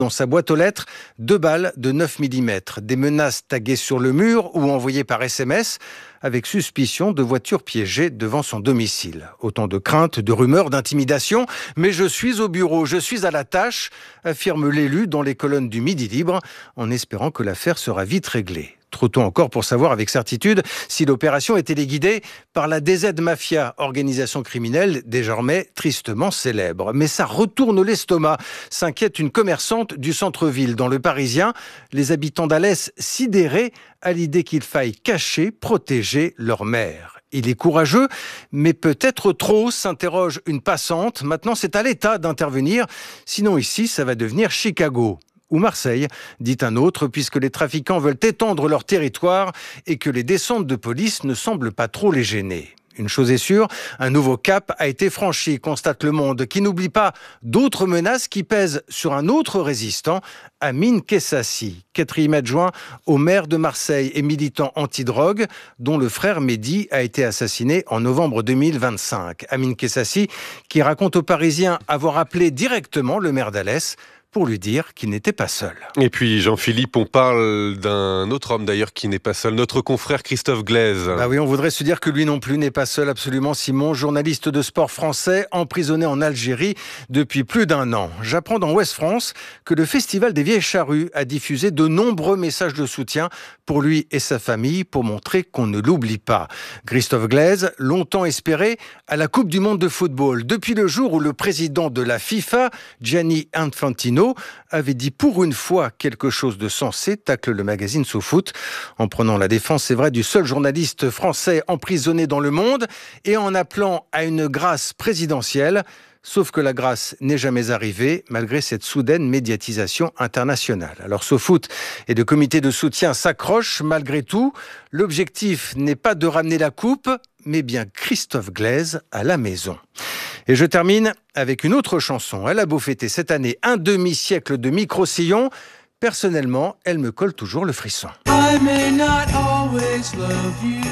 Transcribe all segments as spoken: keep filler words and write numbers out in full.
Dans sa boîte aux lettres, deux balles de neuf millimètres, des menaces taguées sur le mur ou envoyées par S M S avec suspicion de voitures piégées devant son domicile. Autant de craintes, de rumeurs, d'intimidations. Mais je suis au bureau, je suis à la tâche, affirme l'élu dans les colonnes du Midi Libre, en espérant que l'affaire sera vite réglée. Trop tôt encore pour savoir avec certitude si l'opération était téléguidée par la D Z Mafia, organisation criminelle désormais tristement célèbre. Mais ça retourne l'estomac, s'inquiète une commerçante du centre-ville. Dans Le Parisien, les habitants d'Alès sidérés à l'idée qu'il faille cacher, protéger leur mère. Il est courageux, mais peut-être trop, s'interroge une passante. Maintenant, c'est à l'État d'intervenir, sinon ici, ça va devenir Chicago. Ou Marseille, dit un autre, puisque les trafiquants veulent étendre leur territoire et que les descentes de police ne semblent pas trop les gêner. Une chose est sûre, un nouveau cap a été franchi, constate Le Monde, qui n'oublie pas d'autres menaces qui pèsent sur un autre résistant, Amine Kessassi, quatrième adjoint au maire de Marseille et militant anti-drogue, dont le frère Mehdi a été assassiné en novembre deux mille vingt-cinq. Amine Kessassi, qui raconte aux Parisiens avoir appelé directement le maire d'Alès pour lui dire qu'il n'était pas seul. Et puis Jean-Philippe, on parle d'un autre homme d'ailleurs qui n'est pas seul, notre confrère Christophe Glaise. Bah oui, on voudrait se dire que lui non plus n'est pas seul, absolument. Simon, journaliste de sport français, emprisonné en Algérie depuis plus d'un an. J'apprends dans Ouest France que le Festival des Vieilles Charrues a diffusé de nombreux messages de soutien pour lui et sa famille pour montrer qu'on ne l'oublie pas. Christophe Glaise, longtemps espéré à la Coupe du Monde de football, depuis le jour où le président de la FIFA, Gianni Infantino, avait dit pour une fois quelque chose de sensé, tacle le magazine SoFoot, en prenant la défense, c'est vrai, du seul journaliste français emprisonné dans le monde et en appelant à une grâce présidentielle. Sauf que la grâce n'est jamais arrivée, malgré cette soudaine médiatisation internationale. Alors SoFoot et le comité de soutien s'accrochent malgré tout. L'objectif n'est pas de ramener la coupe, mais bien Christophe Glaise à la maison. Et je termine avec une autre chanson. Elle a beau fêter cette année un demi-siècle de micro-sillon. Personnellement, elle me colle toujours le frisson. I may not always love you,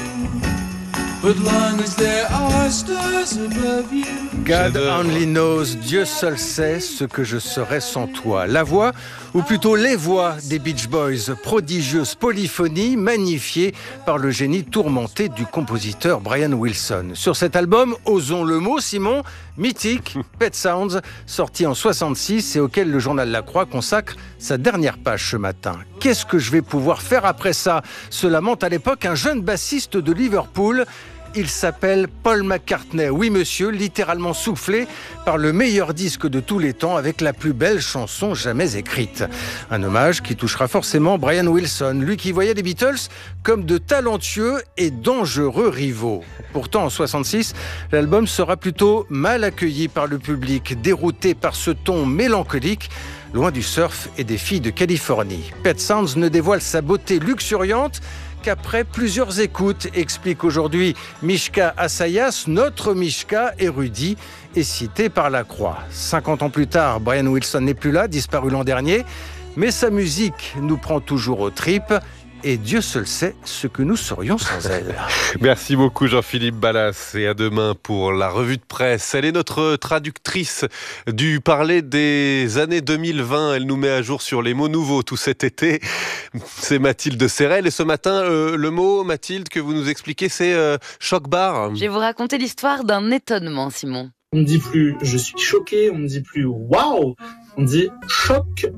but long as there are stars above you. God only knows, Dieu seul sait ce que je serais sans toi. La voix, ou plutôt les voix des Beach Boys, prodigieuse polyphonie magnifiée par le génie tourmenté du compositeur Brian Wilson. Sur cet album, osons le mot, Simon, mythique, Pet Sounds, sorti en soixante-six et auquel le journal La Croix consacre sa dernière page ce matin. Qu'est-ce que je vais pouvoir faire après ça ? Se lamente à l'époque un jeune bassiste de Liverpool. Il s'appelle Paul McCartney. Oui, monsieur, littéralement soufflé par le meilleur disque de tous les temps avec la plus belle chanson jamais écrite. Un hommage qui touchera forcément Brian Wilson, lui qui voyait les Beatles comme de talentueux et dangereux rivaux. Pourtant, en soixante-six, l'album sera plutôt mal accueilli par le public, dérouté par ce ton mélancolique, loin du surf et des filles de Californie. Pet Sounds ne dévoile sa beauté luxuriante qu'après plusieurs écoutes, explique aujourd'hui Mishka Assayas, notre Mishka érudit et cité par La Croix. cinquante ans plus tard, Brian Wilson n'est plus là, disparu l'an dernier, mais sa musique nous prend toujours aux tripes. Et Dieu seul sait ce que nous serions sans elle. Merci beaucoup Jean-Philippe Ballas et à demain pour la revue de presse. Elle est notre traductrice du parler des années deux mille vingt. Elle nous met à jour sur les mots nouveaux tout cet été. C'est Mathilde Serrel et ce matin, euh, le mot, Mathilde, que vous nous expliquez, c'est euh, choc-bar. Je vais vous raconter l'histoire d'un étonnement, Simon. On ne dit plus « je suis choqué », on ne dit plus « waouh », on dit « choc-bar ».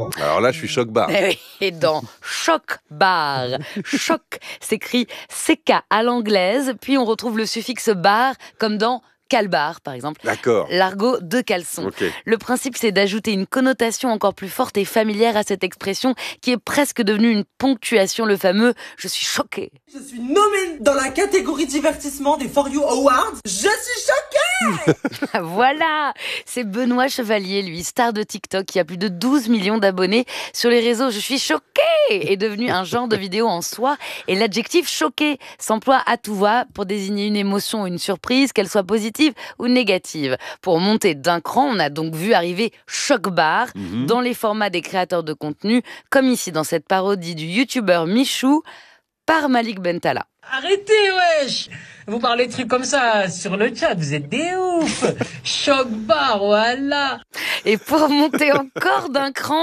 Alors là, je suis choc-bar. Et dans « choc-bar », choc s'écrit C K à l'anglaise, puis on retrouve le suffixe bar comme dans calbar, par exemple. D'accord. L'argot de caleçon. Okay. Le principe, c'est d'ajouter une connotation encore plus forte et familière à cette expression qui est presque devenue une ponctuation, le fameux « je suis choqué ». Je suis nommée dans la catégorie divertissement des For You Awards. Je suis choquée. Voilà, c'est Benoît Chevalier, lui, star de TikTok, qui a plus de douze millions d'abonnés sur les réseaux. Je suis choquée est devenu un genre de vidéo en soi et l'adjectif choqué s'emploie à tout va pour désigner une émotion ou une surprise, qu'elle soit positive ou négative. Pour monter d'un cran, on a donc vu arriver choc-bar mmh. dans les formats des créateurs de contenu, comme ici dans cette parodie du youtubeur Michou par Malik Bentala. Arrêtez, wesh! Vous parlez de trucs comme ça sur le chat, vous êtes des ouf! Choc bar, voilà! Et pour monter encore d'un cran,